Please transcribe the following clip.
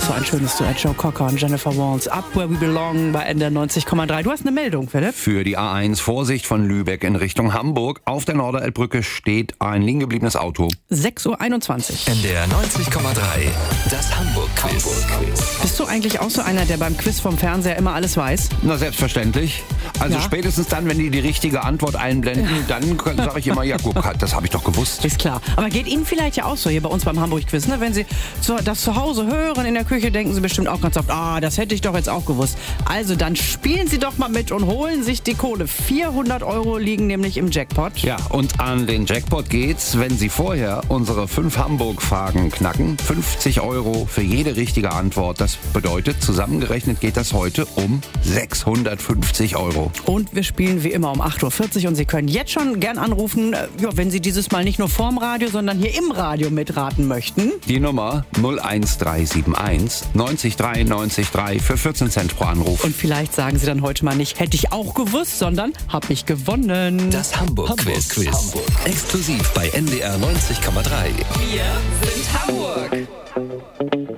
so ein schönes Duett. Joe Cocker und Jennifer Walls. Up Where We Belong bei NDR 90,3. Du hast eine Meldung, Philipp? Für die A1 Vorsicht von Lübeck in Richtung Hamburg. Auf der Norderelbbrücke steht ein liegen gebliebenes Auto. 6:21 Uhr. NDR 90,3. Das Hamburg-Quiz. Bist du eigentlich auch so einer, der beim Quiz vom Fernseher immer alles weiß? Na, selbstverständlich. Also Ja. Spätestens dann, wenn die richtige Antwort einblenden, dann sage ich immer, ja guck, das habe ich doch gewusst. Ist klar. Aber geht Ihnen vielleicht ja auch so hier bei uns beim Hamburg-Quiz, ne? Wenn Sie das zu Hause hören in der Küche, denken Sie bestimmt auch ganz oft, das hätte ich doch jetzt auch gewusst. Also dann spielen Sie doch mal mit und holen sich die Kohle. 400 € liegen nämlich im Jackpot. Ja, und an den Jackpot geht's, wenn Sie vorher unsere 5 Hamburg-Fragen knacken. 50 € für jede richtige Antwort. Das bedeutet, zusammengerechnet geht das heute um 650 €. Und wir spielen wie immer um 8:40 Uhr und Sie können jetzt schon gern anrufen, wenn Sie dieses Mal nicht nur vorm Radio, sondern hier im Radio mitraten möchten. Die Nummer 01371 90 3 90 3 für 14 Cent pro Anruf. Und vielleicht sagen Sie dann heute mal nicht, hätte ich auch gewusst, sondern hab ich gewonnen. Das Hamburg-Quiz. Exklusiv bei NDR 90,3. Wir sind Hamburg.